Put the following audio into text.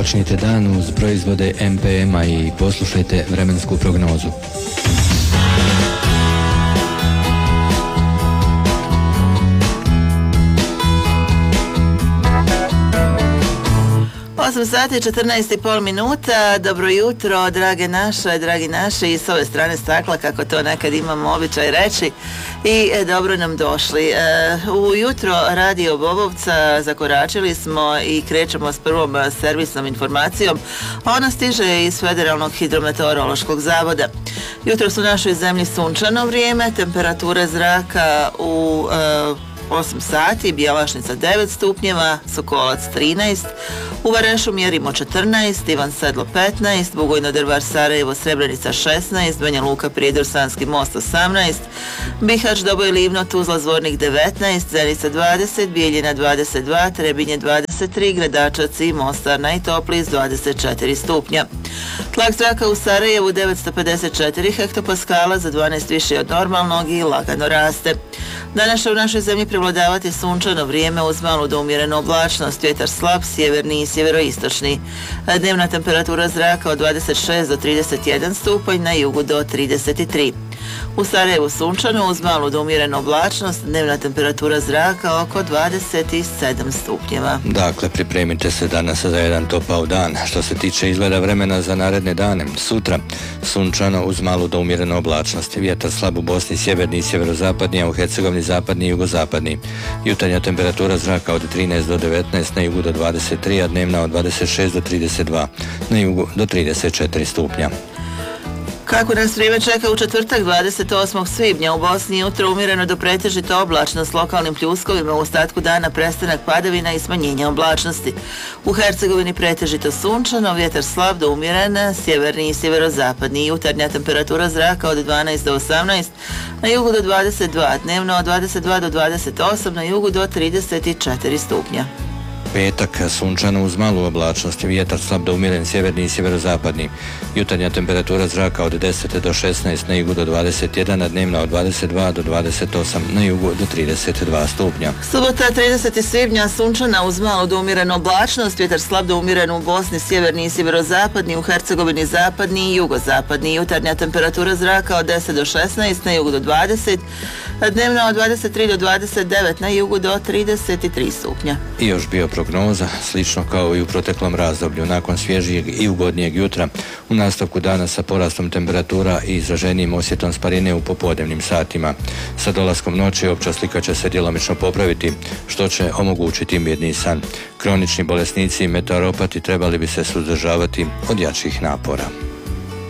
Počnite dan uz proizvode MPM-a i poslušajte vremensku prognozu. 8 sati 14,5 minuta. Dobro jutro, drage naše, dragi naši, i s ove strane stakla, kako to nekad imamo običaj reći, i dobro nam došli. Ujutro Radio Bobovca zakoračili smo i krećemo s prvom servisnom informacijom. Ona stiže iz Federalnog hidrometeorološkog zavoda. Jutro su u našoj zemlji sunčano vrijeme, temperatura zraka u 8 sati, Bjelašnica 9 stupnjeva, Sokolac 13, u Varešu mjerimo 14, Ivan Sedlo 15, Bugojno Drvar Sarajevo Srebrenica 16, Banja Luka Prijedor Sanski Most 18, Bihać Doboj Livno Tuzla Zvornik 19, Zenica 20, Bijeljina 22, Trebinje 23, Gradačac i Mostar najtopliji s 24 stupnja. Tlak zraka u Sarajevu 954 hektopaskala, za 12 više od normalnog i lagano raste. Danas će u našoj zemlji prevladavati sunčano vrijeme uz malu do umjerenu oblačnost, vjetar slab, sjeverni i sjeveroistočni. Dnevna temperatura zraka od 26 do 31 stupanj, na jugu do 33. U Sarajevu sunčano uz malu do umjerenu oblačnost, dnevna temperatura zraka oko 27 stupnjeva. Dakle, pripremite se danas za jedan topao dan. Što se tiče izgleda vremena za naredne dane, sutra sunčano uz malu do umjerenu oblačnost, vjetar slab u Bosni, sjeverni i sjeverozapadni, a u Hercegovini zapadni i jugozapadni. Jutarnja temperatura zraka od 13 do 19, na jugu do 23, a dnevna od 26 do 32, na jugu do 34 stupnja. Kako nas vrijeme čeka u četvrtak 28. svibnja? U Bosni jutro umjereno do pretežito oblačno s lokalnim pljuskovima, u ostatku dana prestanak padavina i smanjenje oblačnosti. U Hercegovini pretežito sunčano, vjetar slab do umjeren, sjeverni i sjeverozapadni. Jutarnja temperatura zraka od 12 do 18, na jugu do 22, dnevno od 22 do 28, na jugu do 34 stupnja. Petak sunčano uz malu oblačnost, vjetar slab do umjeren, sjeverni i sjeverozapadni. Jutarnja temperatura zraka od 10 do 16, na jugu do 21, a dnevna od 22 do 28, na jugu do 32 stupnja. Subota 30. svibnja sunčana uz malu do umjerenu oblačnost, vjetar slab do umjeren u Bosni, sjeverni i sjeverozapadni, u Hercegovini zapadni i jugozapadni. Jutarnja temperatura zraka od 10 do 16, na jugu do 20, a dnevna od 23 do 29, na jugu do 33 stupnja. I još bio prognoza, slično kao i u proteklom razdoblju. Nakon svježijeg i ugodnijeg jutra, u nastavku dana sa porastom temperatura i izraženijim osjetom sparine u popodnevnim satima. Sa dolaskom noći opća slika će se djelomično popraviti, što će omogućiti mirni san. Kronični bolesnici i meteoropati trebali bi se suzdržavati od jačih napora.